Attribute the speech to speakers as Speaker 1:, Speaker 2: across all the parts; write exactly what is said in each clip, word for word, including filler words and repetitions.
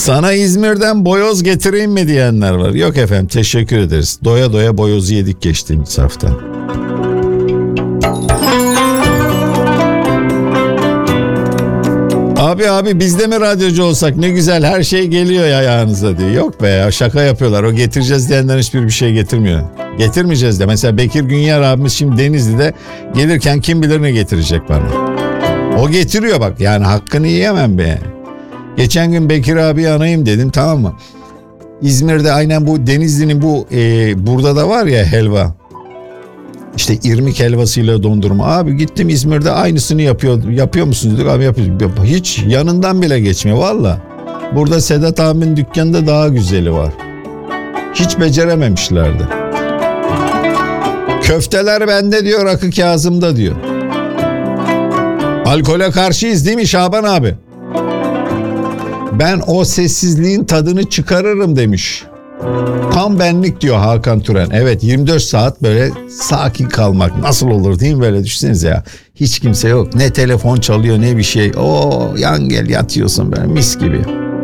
Speaker 1: Sana İzmir'den boyoz getireyim mi diyenler var. Yok efendim, teşekkür ederiz. Doya doya boyozu yedik geçtiğimiz hafta. Abi abi biz de mi radyocu olsak ne güzel, her şey geliyor ya ayağınıza diye. Yok be ya, şaka yapıyorlar. O getireceğiz diyenler hiçbir bir şey getirmiyor. Getirmeyeceğiz de. Mesela Bekir Günyar abimiz şimdi Denizli'de gelirken kim bilir ne getirecek bana. O getiriyor bak, yani hakkını yiyemem be. Geçen gün Bekir abi anayım dedim, tamam mı? İzmir'de aynen bu Denizli'nin bu e, burada da var ya helva. İşte irmik helvasıyla dondurma. Abi gittim İzmir'de aynısını yapıyor. Yapıyor musunuz dedik, abi yapıyoruz. Hiç yanından bile geçmiyor valla. Burada Sedat abinin dükkanında daha güzeli var. Hiç becerememişlerdi. Köfteler bende diyor, rakı Kazım'da diyor. Alkole karşıyız değil mi Şaban abi? Ben o sessizliğin tadını çıkarırım demiş. Tam benlik diyor Hakan Türen. Evet, yirmi dört saat böyle sakin kalmak nasıl olur değil mi, böyle düşünsenize ya. Hiç kimse yok, ne telefon çalıyor ne bir şey. Oo, yan gel yatıyorsun böyle mis gibi.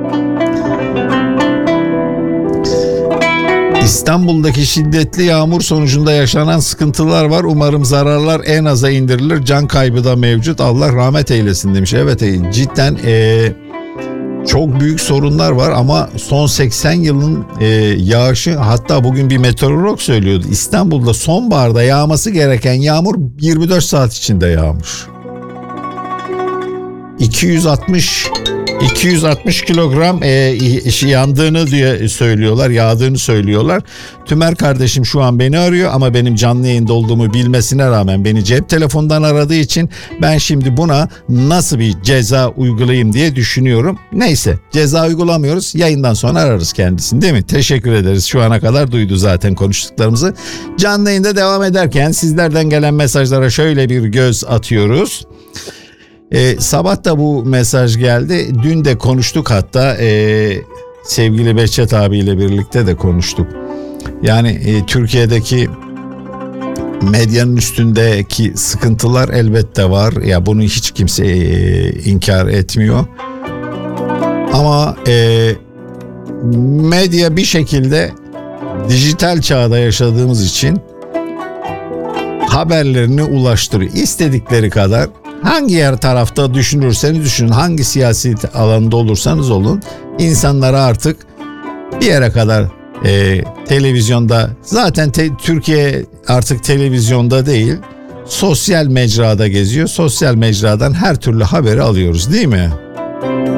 Speaker 1: İstanbul'daki şiddetli yağmur sonucunda yaşanan sıkıntılar var. Umarım zararlar en aza indirilir. Can kaybı da mevcut. Allah rahmet eylesin demiş. Evet, cidden ee, çok büyük sorunlar var ama son seksen yılın e, yağışı, hatta bugün bir meteorolog söylüyordu. İstanbul'da sonbaharda yağması gereken yağmur yirmi dört saat içinde yağmış. iki yüz altmış iki yüz altmış kilogram e, yandığını diye söylüyorlar, yağdığını söylüyorlar. Tümer kardeşim şu an beni arıyor ama benim canlı yayında olduğumu bilmesine rağmen beni cep telefonundan aradığı için ben şimdi buna nasıl bir ceza uygulayayım diye düşünüyorum. Neyse, ceza uygulamıyoruz, yayından sonra ararız kendisini değil mi? Teşekkür ederiz, şu ana kadar duydu zaten konuştuklarımızı. Canlı yayında devam ederken sizlerden gelen mesajlara şöyle bir göz atıyoruz. Ee, sabah da bu mesaj geldi. Dün de konuştuk, hatta e, sevgili Behçet abiyle birlikte de konuştuk. Yani e, Türkiye'deki medyanın üstündeki sıkıntılar elbette var. Ya bunu hiç kimse e, inkar etmiyor. Ama e, medya bir şekilde dijital çağda yaşadığımız için haberlerini ulaştırıyor. İstedikleri kadar. Hangi yer tarafta düşünürseniz düşünün, hangi siyasi alanında olursanız olun, insanlara artık bir yere kadar e, televizyonda, zaten te, Türkiye artık televizyonda değil, sosyal mecrada geziyor. Sosyal mecradan her türlü haberi alıyoruz değil mi?